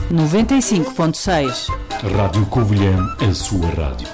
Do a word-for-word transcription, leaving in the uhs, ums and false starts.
noventa e cinco ponto seis. Rádio Covilhã, a sua rádio.